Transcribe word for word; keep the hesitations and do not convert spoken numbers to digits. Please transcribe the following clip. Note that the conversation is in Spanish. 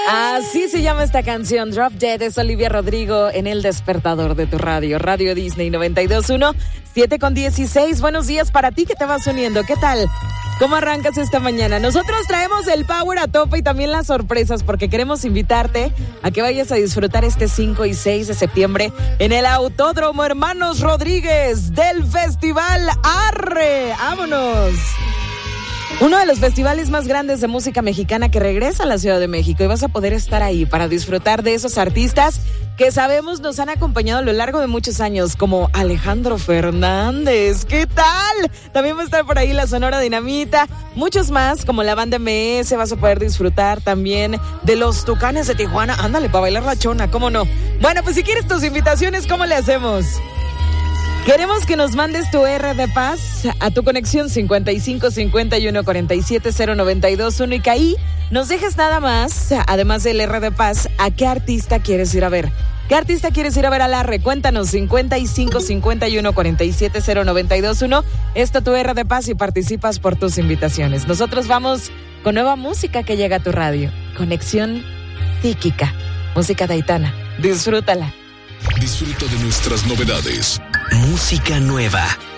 Así se llama esta canción, Drop Dead, es Olivia Rodrigo en El Despertador de tu radio, Radio Disney noventa y dos punto uno, siete con dieciséis. Buenos días para ti que te vas uniendo, ¿qué tal? ¿Cómo arrancas esta mañana? Nosotros traemos el power a tope y también las sorpresas porque queremos invitarte a que vayas a disfrutar este cinco y seis de septiembre en el Autódromo Hermanos Rodríguez del Festival Arre. ¡Vámonos! Uno de los festivales más grandes de música mexicana que regresa a la Ciudad de México y vas a poder estar ahí para disfrutar de esos artistas que sabemos nos han acompañado a lo largo de muchos años, como Alejandro Fernández. ¿Qué tal? También va a estar por ahí la Sonora Dinamita, muchos más como la banda M S. Vas a poder disfrutar también de los Tucanes de Tijuana. Ándale, para bailar la chona, ¿cómo no? Bueno, pues si quieres tus invitaciones, ¿cómo le hacemos? Queremos que nos mandes tu R de Paz a tu conexión cincuenta y cinco cincuenta y uno cuarenta y siete cero noventa y dos uno y que ahí nos dejes nada más, además del R de Paz, a qué artista quieres ir a ver. ¿Qué artista quieres ir a ver al Arre? Cuéntanos, cincuenta y cinco cincuenta y uno cuarenta y siete cero noventa y dos uno. Esto tu R de Paz y participas por tus invitaciones. Nosotros vamos con nueva música que llega a tu radio. Conexión psíquica, música de Aitana. Disfrútala. Disfruta de nuestras novedades. Música nueva.